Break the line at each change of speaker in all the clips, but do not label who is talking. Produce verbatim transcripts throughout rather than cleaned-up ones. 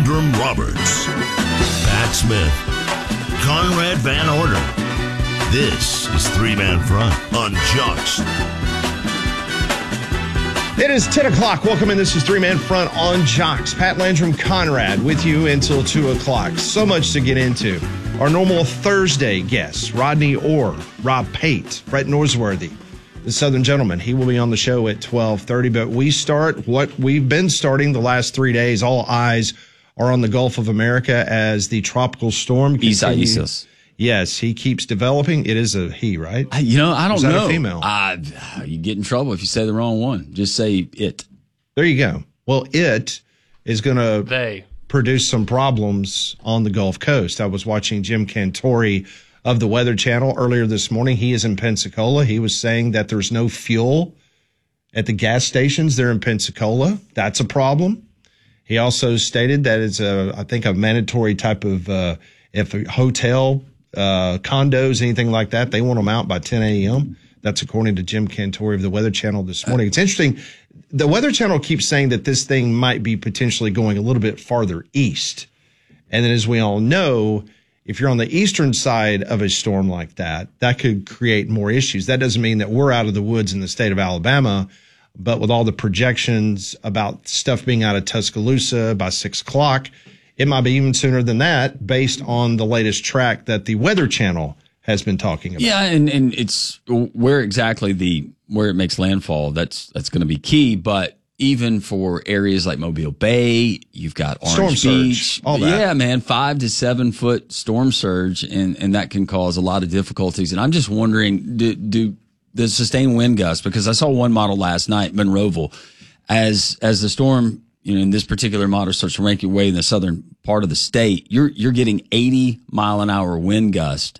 Landrum Roberts, Pat Smith, Conrad Van Order. This is Three Man Front on Jocks.
It is ten o'clock. Welcome in. This is Three Man Front on Jocks. Pat Landrum, Conrad with you until two o'clock. So much to get into. Our normal Thursday guests, Rodney Orr, Rob Pate, Brett Norsworthy, the Southern Gentleman. He will be on the show at twelve thirty. But we start what we've been starting the last three days. All eyes are on the Gulf of America as the tropical storm
Isaias.
Yes, he keeps developing. It is a he, right?
I, you know, I don't
is that
know.
A female?
Uh, you get in trouble if you say the wrong one. Just say it.
There you go. Well, it is going to
they
produce some problems on the Gulf Coast. I was watching Jim Cantori of the Weather Channel earlier this morning. He is in Pensacola. He was saying that there's no fuel at the gas stations there in Pensacola. That's a problem. He also stated that it's a, I think, a mandatory type of uh, if a hotel. Uh, condos, anything like that, they want them out by ten a.m. That's according to Jim Cantori of the Weather Channel this morning. It's interesting. The Weather Channel keeps saying that this thing might be potentially going a little bit farther east. And then as we all know, if you're on the eastern side of a storm like that, that could create more issues. That doesn't mean that we're out of the woods in the state of Alabama, but with all the projections about stuff being out of Tuscaloosa by six o'clock, it might be even sooner than that based on the latest track that the Weather Channel has been talking about.
Yeah, and, and it's where exactly the where it makes landfall, that's that's going to be key. But even for areas like Mobile Bay, you've got Orange
storm
Beach.
Surge, all that.
Yeah, man, five to seven foot storm surge, and, and that can cause a lot of difficulties. And I'm just wondering, do, do the sustained wind gusts, because I saw one model last night, Monroeville, as as the storm, you know, in this particular model starts to make your way in the southern part of the state, you're you're getting eighty mile an hour wind gust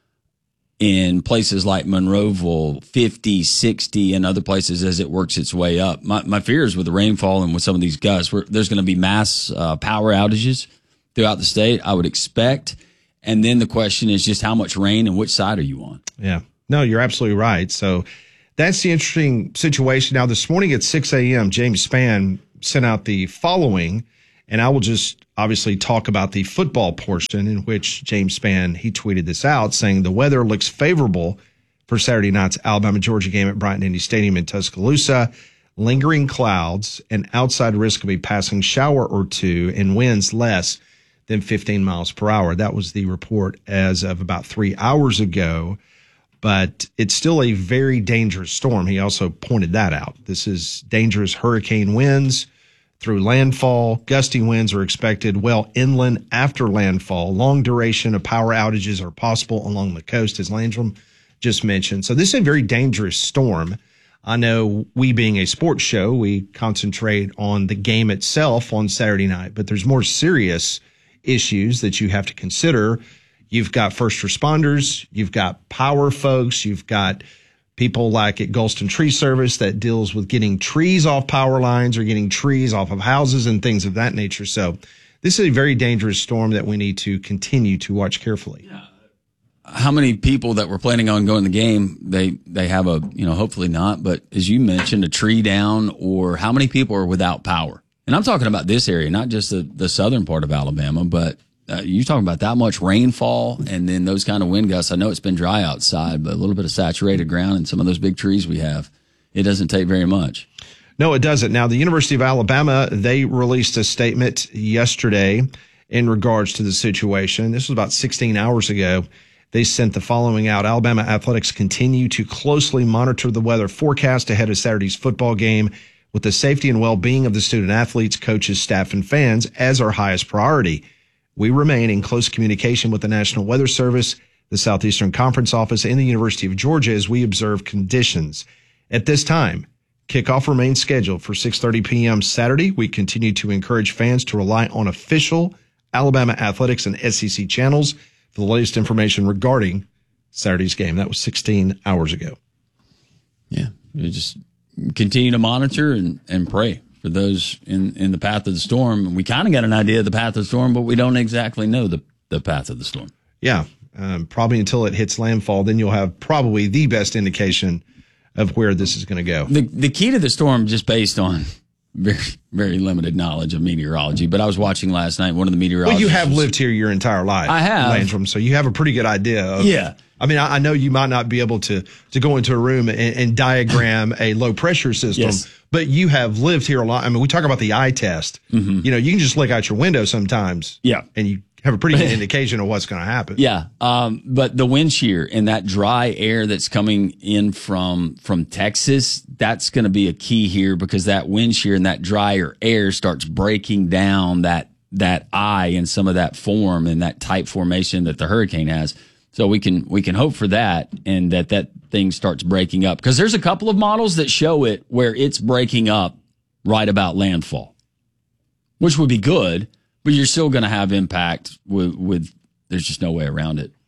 in places like Monroeville, fifty, sixty, and other places as it works its way up. My my fear is with the rainfall and with some of these gusts, we're, there's going to be mass uh, power outages throughout the state, I would expect. And then the question is just how much rain and which side are you on?
Yeah. No, you're absolutely right. So that's the interesting situation. Now, this morning at six a.m., James Spann sent out the following, and I will just obviously talk about the football portion in which James Spann, he tweeted this out saying the weather looks favorable for Saturday night's Alabama-Georgia game at Bryant-Denny Stadium in Tuscaloosa. Lingering clouds, and outside risk of a passing shower or two, and winds less than fifteen miles per hour. That was the report as of about three hours ago. But it's still a very dangerous storm. He also pointed that out. This is dangerous hurricane winds through landfall. Gusty winds are expected well inland after landfall. Long duration of power outages are possible along the coast, as Landrum just mentioned. So this is a very dangerous storm. I know we being a sports show, we concentrate on the game itself on Saturday night, but there's more serious issues that you have to consider. You've got first responders, you've got power folks, you've got people like at Golston Tree Service that deals with getting trees off power lines or getting trees off of houses and things of that nature. So this is a very dangerous storm that we need to continue to watch carefully.
Yeah. How many people that were planning on going to the game, they, they have a, you know, hopefully not, but as you mentioned, a tree down, or how many people are without power? And I'm talking about this area, not just the, the southern part of Alabama, but Uh, you're talking about that much rainfall and then those kind of wind gusts. I know it's been dry outside, but a little bit of saturated ground and some of those big trees we have, it doesn't take very much.
No, it doesn't. Now, the University of Alabama, they released a statement yesterday in regards to the situation. This was about sixteen hours ago. They sent the following out. Alabama athletics continue to closely monitor the weather forecast ahead of Saturday's football game with the safety and well-being of the student athletes, coaches, staff, and fans as our highest priority. We remain in close communication with the National Weather Service, the Southeastern Conference Office, and the University of Georgia as we observe conditions. At this time, kickoff remains scheduled for six thirty p.m. Saturday. We continue to encourage fans to rely on official Alabama athletics and S E C channels for the latest information regarding Saturday's game. That was sixteen hours ago.
Yeah, you just continue to monitor and, and pray for those in, in the path of the storm. We kind of got an idea of the path of the storm, but we don't exactly know the, the path of the storm.
Yeah, um, probably until it hits landfall, then you'll have probably the best indication of where this is going to go.
The the key to the storm, just based on very, very limited knowledge of meteorology, but I was watching last night. One of the meteorologists.
Well, you have lived here your entire life.
I have.
Landrum, so you have a pretty good idea of.
Yeah.
I mean, I, I know you might not be able to, to go into a room and, and diagram a low pressure system,
yes.
but you have lived here a lot. I mean, we talk about the eye test. Mm-hmm. You know, you can just look out your window sometimes.
Yeah.
And you have a pretty good indication of what's going to happen.
Yeah. Um, but the wind shear and that dry air that's coming in from, from Texas, that's going to be a key here because that wind shear and that drier air starts breaking down that, that eye and some of that form and that type formation that the hurricane has. So we can, we can hope for that and that that thing starts breaking up because there's a couple of models that show it where it's breaking up right about landfall, which would be good. But you're still going to have impact with, with, there's just no way around it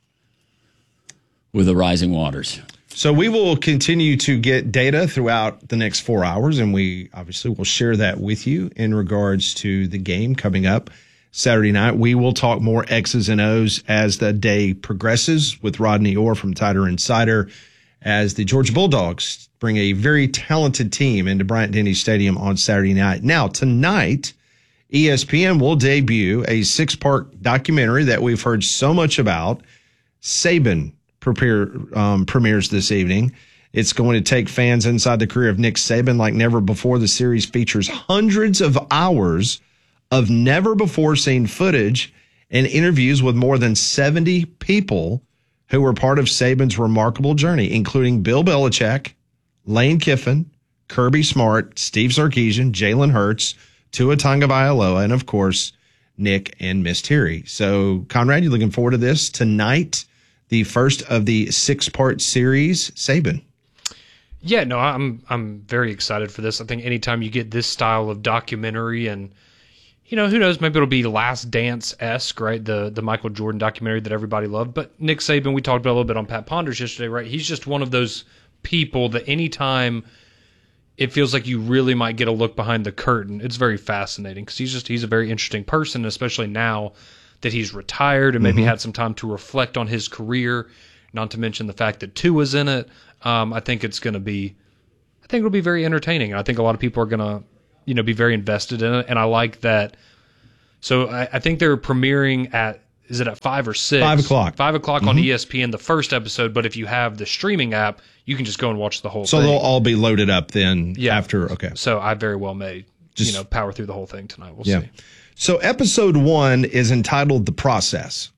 with the rising waters.
So we will continue to get data throughout the next four hours, and we obviously will share that with you in regards to the game coming up Saturday night. We will talk more X's and O's as the day progresses with Rodney Orr from Tider Insider as the Georgia Bulldogs bring a very talented team into Bryant-Denny Stadium on Saturday night. Now, tonight, E S P N will debut a six-part documentary that we've heard so much about. Saban prepare, um, premieres this evening. It's going to take fans inside the career of Nick Saban like never before. The series features hundreds of hours of never-before-seen footage and interviews with more than seventy people who were part of Saban's remarkable journey, including Bill Belichick, Lane Kiffin, Kirby Smart, Steve Sarkisian, Jalen Hurts, Tua Tagovailoa, and, of course, Nick and Miss Terry. So, Conrad, you looking forward to this tonight, the first of the six-part series, Saban?
Yeah, no, I'm I'm very excited for this. I think anytime you get this style of documentary and, you know, who knows, maybe it'll be Last Dance-esque, right, the the Michael Jordan documentary that everybody loved. But Nick Saban, we talked about a little bit on Pat Ponders yesterday, right? He's just one of those people that anytime it feels like you really might get a look behind the curtain, it's very fascinating because he's just he's a very interesting person, especially now that he's retired and maybe mm-hmm. had some time to reflect on his career, not to mention the fact that Tua's in it. Um, I think it's going to be, I think it'll be very entertaining. I think a lot of people are going to, you know, be very invested in it. And I like that. So I, I think they're premiering at, is it at five or six?
Five o'clock.
Five o'clock
mm-hmm.
on E S P N, the first episode. But if you have the streaming app, you can just go and watch the whole
so
thing.
So they'll all be loaded up then
yeah.
after, okay.
So I very well may, just, you know, power through the whole thing tonight. We'll
yeah.
see.
So episode one is entitled The Process.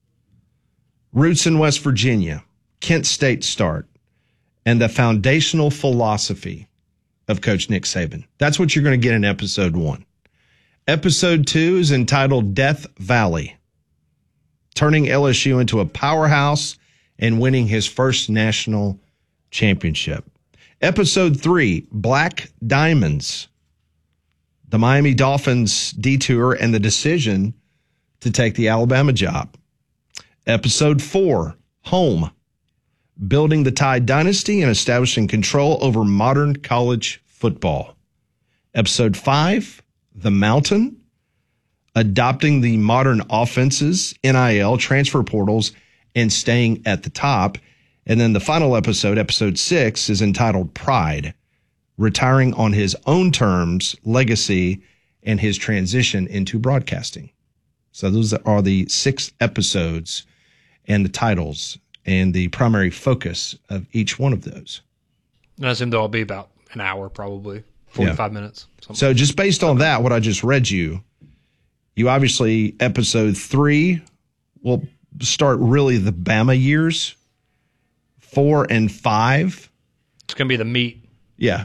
Roots in West Virginia, Kent State start, and the foundational philosophy of Coach Nick Saban. That's what you're going to get in episode one. Episode two is entitled Death Valley, turning L S U into a powerhouse and winning his first national championship. Episode three, Black Diamonds, the Miami Dolphins detour and the decision to take the Alabama job. Episode four, Home, building the Tide dynasty and establishing control over modern college football. Episode five, The Mountain, adopting the modern offenses, N I L, transfer portals, and staying at the top. And then the final episode, episode six, is entitled Pride, retiring on his own terms, legacy, and his transition into broadcasting. So those are the six episodes and the titles and the primary focus of each one of those.
And I assume they'll all be about an hour, probably forty-five yeah. minutes.
So just based on that, what I just read you, you obviously, episode three will start really the Bama years. Four and five.
It's going to be the meat.
Yeah.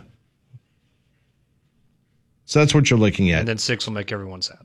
So that's what you're looking at.
And then six will make everyone sad.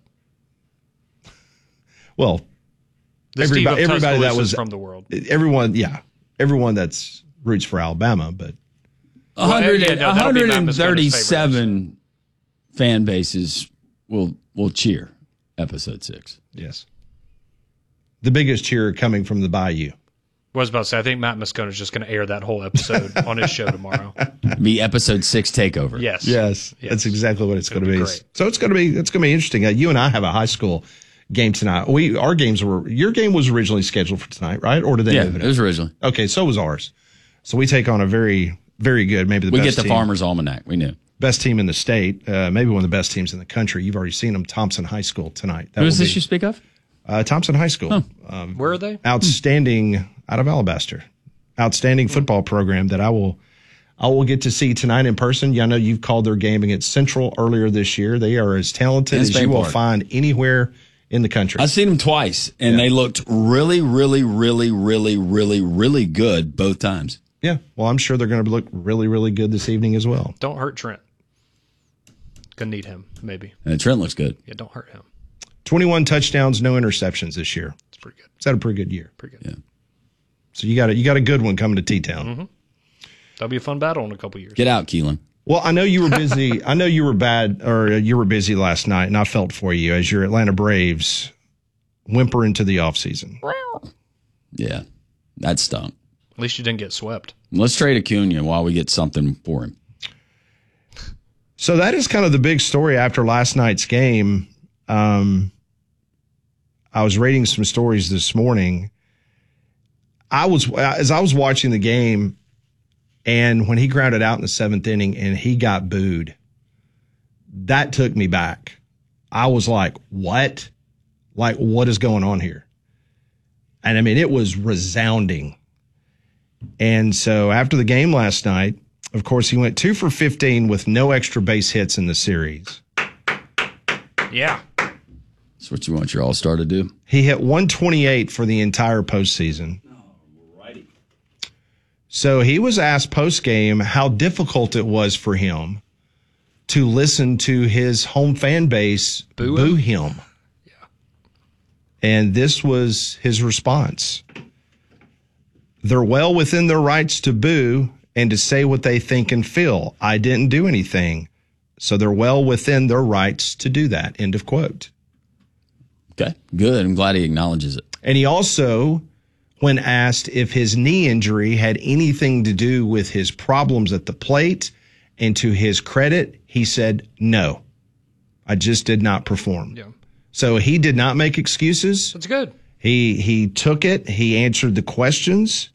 Well,
the
everybody, everybody that was
from the world.
Everyone, yeah. Everyone that's roots for Alabama, but
one hundred, well, yeah, no, one hundred thirty-seven fan bases will will cheer episode six.
Yes. The biggest cheer coming from the Bayou.
I was about to say, I think Matt Moscona is just going to air that whole episode on his show tomorrow.
Be episode six takeover.
Yes.
yes, yes, that's exactly what it's going to be. be. So it's going to be it's going to be interesting. Uh, you and I have a high school game tonight. We our games were your game was originally scheduled for tonight, right? Or did they?
Yeah,
move it,
it was originally.
Okay, so was ours. So we take on a very very good, maybe the
we
best.
We get the
team.
Farmer's Almanac. We knew.
best team in the state, uh, maybe one of the best teams in the country. You've already seen them, Thompson High School tonight. That
Who is
will
this
be-
you speak of?
Uh, Thompson High School.
Huh.
Um,
Where are they?
outstanding out of Alabaster. Outstanding football program that I will I will get to see tonight in person. Yeah, I know you've called their game against Central earlier this year. They are as talented
And
as you
Spain
will
Park.
find anywhere in the country.
I've seen them twice, and
Yeah.
they looked really, really, really, really, really, really good both times.
Yeah, well, I'm sure they're going to look really, really good this evening as well.
Don't hurt Trent. Gonna need him, maybe.
And Trent looks good.
Yeah, don't hurt him.
twenty-one touchdowns, no interceptions this year.
It's pretty good.
Is that a pretty good year?
Pretty good.
Yeah.
So you got a, you got a good one coming to T-Town.
Mm-hmm. That'll be a fun battle in a couple years.
Get out, Keelan.
Well, I know you were busy. I know you were bad, or you were busy last night, and I felt for you as your Atlanta Braves whimper into the offseason.
Yeah, that stunk.
At least you didn't get swept.
Let's trade Acuna while we get something for him.
So that is kind of the big story after last night's game. Um, I was reading some stories this morning. I was as I was watching the game, and when he grounded out in the seventh inning and he got booed, that took me back. I was like, "What? Like, what is going on here?" And I mean, it was resounding. And so after the game last night, of course, he went two for fifteen with no extra base hits in the series.
Yeah.
That's what you want your all-star to do.
He hit one twenty-eight for the entire postseason.
Alrighty.
So he was asked post-game how difficult it was for him to listen to his home fan base
Boo
boo
him?
him. Yeah. And this was his response. They're well within their rights to boo and to say what they think and feel. I didn't do anything. So they're well within their rights to do that. End of quote.
Okay, good. I'm glad he acknowledges it.
And he also, when asked if his knee injury had anything to do with his problems at the plate, and to his credit, he said, no, I just did not perform.
Yeah.
So he did not make excuses.
That's good.
He he took it. He answered the questions.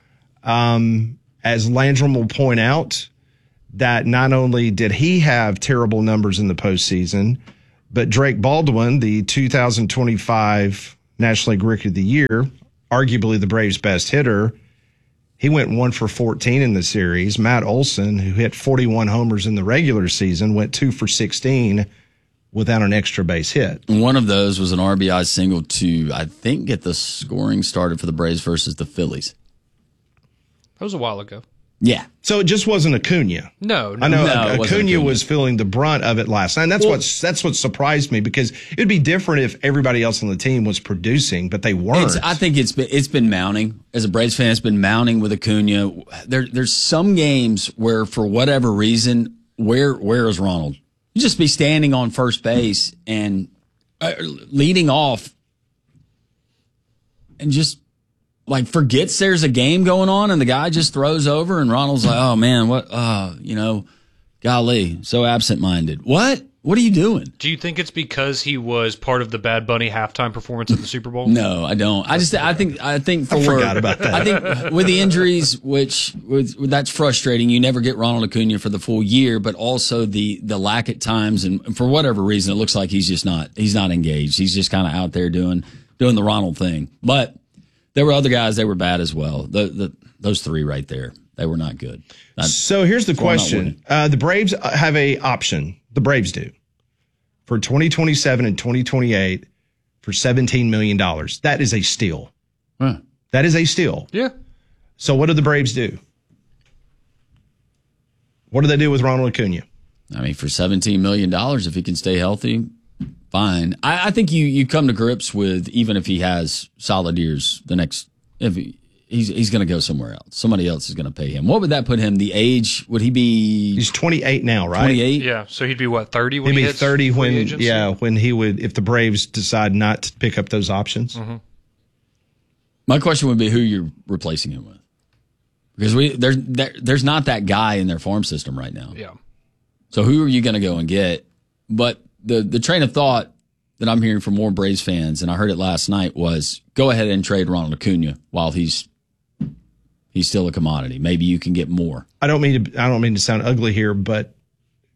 Um, as Landrum will point out, that not only did he have terrible numbers in the postseason, but Drake Baldwin, the two thousand twenty-five National League Rookie of the Year, arguably the Braves' best hitter, he went one for fourteen in the series. Matt Olson, who hit forty-one homers in the regular season, went two for sixteen without an extra base hit.
One of those was an R B I single to, I think, get the scoring started for the Braves versus the Phillies.
That was a while ago.
Yeah.
So it just wasn't Acuna.
No, no.
I know
No, it
Acuna,
wasn't Acuna.
was feeling the brunt of it last night. And that's
Well-
what that's what surprised me, because it'd be different if everybody else on the team was producing, but they weren't.
It's, I think it's been it's been mounting. As a Braves fan, it's been mounting with Acuna. There, there's some games where, for whatever reason, where where is Ronald? You just be standing on first base and uh, leading off, and just like forgets there's a game going on, and the guy just throws over, and Ronald's like, "Oh man, what? Uh, you know, golly, so absent-minded. What? What are you doing?"
Do you think it's because he was part of the Bad Bunny halftime performance at the Super Bowl?
No, I don't. I just, I think, I think for,
I forgot about that.
I think with the injuries, which with, that's frustrating. You never get Ronald Acuna for the full year, but also the, the lack at times. And for whatever reason, it looks like he's just not, he's not engaged. He's just kind of out there doing, doing the Ronald thing. But there were other guys, they were bad as well. The, the, those three right there, they were not good. Not,
So here's the
not
question.
winning.
Uh, the Braves have a option. The Braves do. For twenty twenty-seven and twenty twenty-eight for seventeen million dollars. That is a steal.
Huh.
That is a steal.
Yeah.
So what do the Braves do? What do they do with Ronald Acuna?
I mean, for seventeen million dollars, if he can stay healthy, fine. I, I think you, you come to grips with, even if he has solid years, the next, if he, he's he's going to go somewhere else. Somebody else is going to pay him. What would that put him? The age, would he be
He's twenty-eight now, right?
twenty-eight?
Yeah. So he'd be what, thirty when
He'd
he
be
hits
thirty
free
when,
agency?
yeah, when he would, if the Braves decide not to pick up those options.
Mm-hmm.
My question would be who you're replacing him with. Because we there's there, there's not that guy in their farm system right now.
Yeah.
So who are you going to go and get? But the the train of thought that I'm hearing from more Braves fans, and I heard it last night, was go ahead and trade Ronald Acuna while he's he's still a commodity. Maybe you can get more.
I don't mean to, I don't mean to sound ugly here, but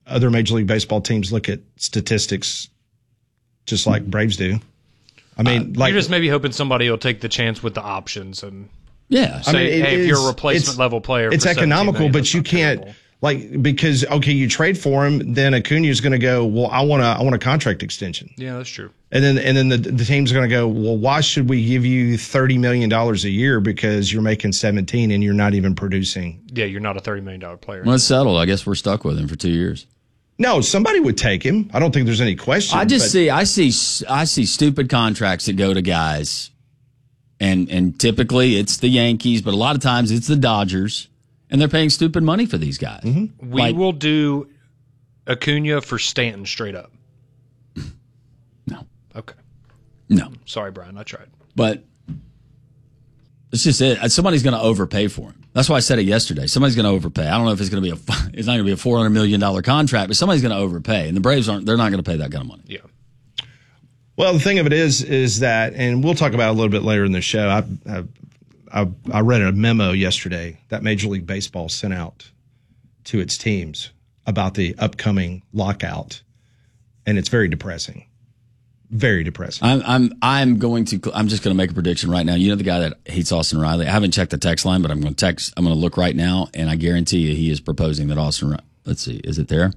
other Major League Baseball teams look at statistics just like Braves do. I mean,
uh,
like
you're just maybe hoping somebody will take the chance with the options and
Yeah.
say,
I mean, it
hey, if
is-
you're a replacement
it's-
level player,
it's
for seventeen
economical,
million,
but
that's
you
not
can't
terrible.
like because okay, you trade for him, then Acuna is going to go, well, I want to, I want a contract extension,
Yeah, that's true.
and then and then the the team's going to go, well, why should we give you thirty million dollars a year because you're making seventeen and you're not even producing?
Yeah, you're not a thirty million dollar player.
Well, it's settled. I guess we're stuck with him for two years.
No, somebody would take him. I don't think there's any question.
I just
but-
see, I see, I see stupid contracts that go to guys, and and typically it's the Yankees, but a lot of times it's the Dodgers, and they're paying stupid money for these guys.
Mm-hmm.
we
like-
will do Acuna for Stanton straight up.
No,
Okay.
no,
Sorry, Brian. I tried.
but it's just it. Somebody's going to overpay for him. That's why I said it yesterday. Somebody's going to overpay. I don't know if it's going to be a, it's not going to be a four hundred million dollar contract, but somebody's going to overpay, and the Braves aren't. They're not going to pay that kind of money.
Yeah.
Well, the thing of it is, is that, and we'll talk about it a little bit later in the show. I, I, I, I read a memo yesterday that Major League Baseball sent out to its teams about the upcoming lockout, and it's very depressing. Very depressing.
I'm I'm I'm going to I'm just going to make a prediction right now. You know the guy that hates Austin Riley. I haven't checked the text line, but I'm going to text. I'm going to look right now, and I guarantee you he is proposing that Austin. Ri- Let's see, is it there?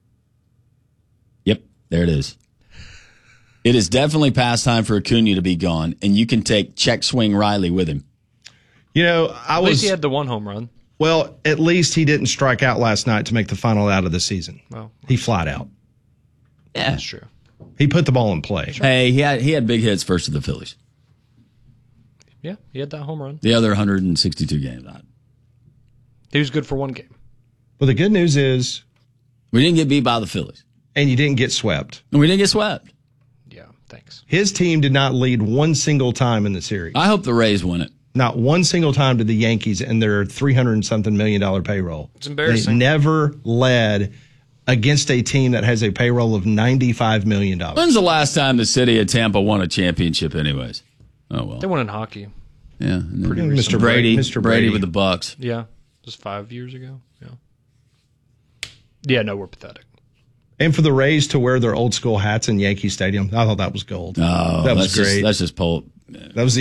Yep, there it is. It is definitely past time for Acuna to be gone, and you can take check swing Riley with him.
You know, I
At
was
least he had the one home run.
well. At least he didn't strike out last night to make the final out of the season.
Well,
He flat out.
Yeah.
that's true.
He put the ball in play.
Hey, he had he had big hits first to the Phillies.
Yeah, he had that home run.
The other one hundred sixty-two games. I-
He was good for one game.
Well, the good news is,
We didn't get beat by the Phillies,
and you didn't get swept.
and we didn't get swept.
Yeah, thanks.
His team did not lead one single time in the series.
I hope the Rays win it.
Not one single time to the Yankees and their three hundred and something million dollar payroll.
It's embarrassing.
They never led against a team that has a payroll of ninety-five million dollars.
When's the last time the city of Tampa won a championship? Anyways, oh well.
They won in hockey.
Yeah, and then
Mister
Brady,
Brady, Mister
Brady
Brady
with the Bucks.
Yeah, just five years ago. Yeah. Yeah, no, we're pathetic.
And for the Rays to wear their old school hats in Yankee Stadium, I thought that was gold.
Oh,
that was
that's just,
great.
that's just pol-
that was the